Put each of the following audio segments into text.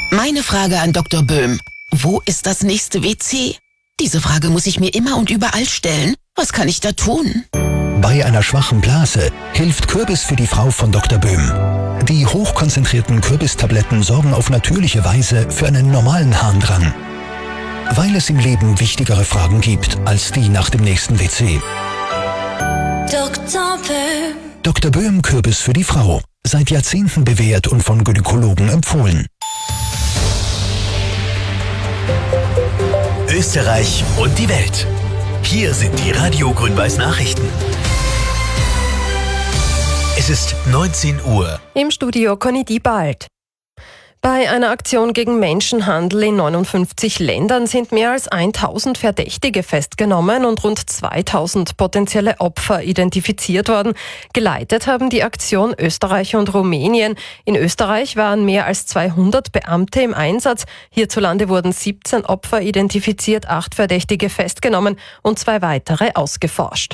Meine Frage an Dr. Böhm. Wo ist das nächste WC? Diese Frage muss ich mir immer und überall stellen. Was kann ich da tun? Bei einer schwachen Blase hilft Kürbis für die Frau von Dr. Böhm. Die hochkonzentrierten Kürbistabletten sorgen auf natürliche Weise für einen normalen Harndrang. Weil es im Leben wichtigere Fragen gibt als die nach dem nächsten WC. Dr. Böhm. Dr. Böhm Kürbis für die Frau. Seit Jahrzehnten bewährt und von Gynäkologen empfohlen. Österreich und die Welt. Hier sind die Radio Grün-Weiß Nachrichten. Es ist 19 Uhr. Im Studio Conny Diebald. Bei einer Aktion gegen Menschenhandel in 59 Ländern sind mehr als 1000 Verdächtige festgenommen und rund 2000 potenzielle Opfer identifiziert worden. Geleitet haben die Aktion Österreich und Rumänien. In Österreich waren mehr als 200 Beamte im Einsatz. Hierzulande wurden 17 Opfer identifiziert, 8 Verdächtige festgenommen und 2 weitere ausgeforscht.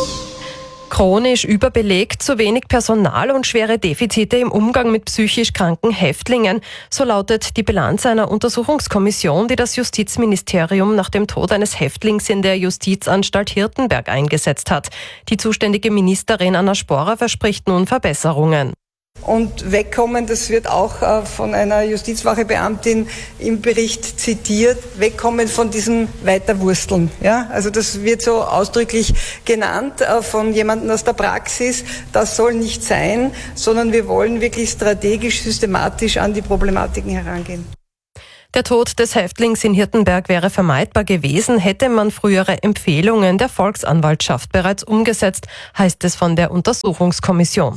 Chronisch überbelegt, zu wenig Personal und schwere Defizite im Umgang mit psychisch kranken Häftlingen. So lautet die Bilanz einer Untersuchungskommission, die das Justizministerium nach dem Tod eines Häftlings in der Justizanstalt Hirtenberg eingesetzt hat. Die zuständige Ministerin Anna Sporer verspricht nun Verbesserungen. Und wegkommen, das wird auch von einer Justizwachebeamtin im Bericht zitiert, wegkommen von diesem Weiterwursteln. Ja? Also das wird so ausdrücklich genannt von jemandem aus der Praxis. Das soll nicht sein, sondern wir wollen wirklich strategisch, systematisch an die Problematiken herangehen. Der Tod des Häftlings in Hirtenberg wäre vermeidbar gewesen, hätte man frühere Empfehlungen der Volksanwaltschaft bereits umgesetzt, heißt es von der Untersuchungskommission.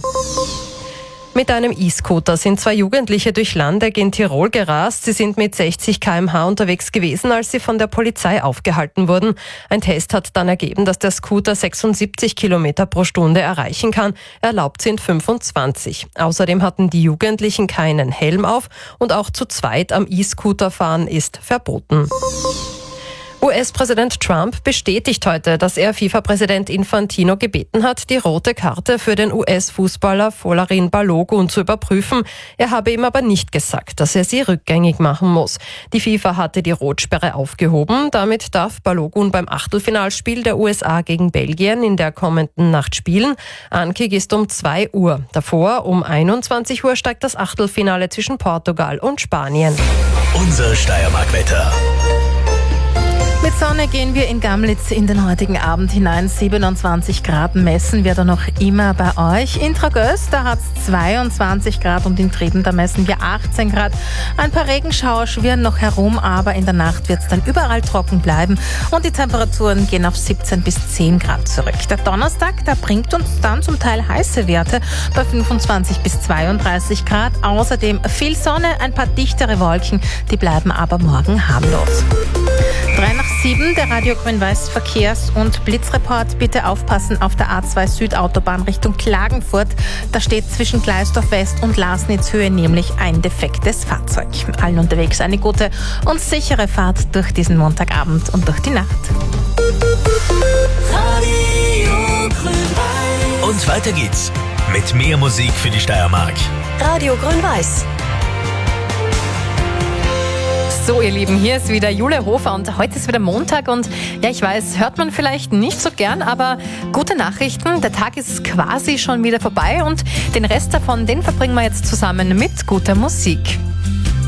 Mit einem E-Scooter sind 2 Jugendliche durch Landeck in Tirol gerast. Sie sind mit 60 km/h unterwegs gewesen, als sie von der Polizei aufgehalten wurden. Ein Test hat dann ergeben, dass der Scooter 76 km pro Stunde erreichen kann. Erlaubt sind 25. Außerdem hatten die Jugendlichen keinen Helm auf und auch zu zweit am E-Scooter fahren ist verboten. US-Präsident Trump bestätigt heute, dass er FIFA-Präsident Infantino gebeten hat, die rote Karte für den US-Fußballer Folarin Balogun zu überprüfen. Er habe ihm aber nicht gesagt, dass er sie rückgängig machen muss. Die FIFA hatte die Rotsperre aufgehoben. Damit darf Balogun beim Achtelfinalspiel der USA gegen Belgien in der kommenden Nacht spielen. Ankick ist um 2 Uhr. Davor um 21 Uhr steigt das Achtelfinale zwischen Portugal und Spanien. Unser Steiermark-Wetter. Mit Sonne gehen wir in Gamlitz in den heutigen Abend hinein. 27 Grad messen wir da noch immer bei euch. In Tragös, da hat es 22 Grad und in Treben, da messen wir 18 Grad. Ein paar Regenschauer schwirren noch herum, aber in der Nacht wird es dann überall trocken bleiben und die Temperaturen gehen auf 17 bis 10 Grad zurück. Der Donnerstag, der bringt uns dann zum Teil heiße Werte bei 25 bis 32 Grad. Außerdem viel Sonne, ein paar dichtere Wolken, die bleiben aber morgen harmlos. 3:07, der Radio Grün-Weiß Verkehrs- und Blitzreport. Bitte aufpassen auf der A2 Südautobahn Richtung Klagenfurt. Da steht zwischen Gleisdorf West und Lasnitzhöhe nämlich ein defektes Fahrzeug. Allen unterwegs eine gute und sichere Fahrt durch diesen Montagabend und durch die Nacht. Radio Grün-Weiß. Und weiter geht's mit mehr Musik für die Steiermark. Radio Grün-Weiß. So, ihr Lieben, hier ist wieder Jule Hofer und heute ist wieder Montag und ja, ich weiß, hört man vielleicht nicht so gern, aber gute Nachrichten, der Tag ist quasi schon wieder vorbei und den Rest davon, den verbringen wir jetzt zusammen mit guter Musik.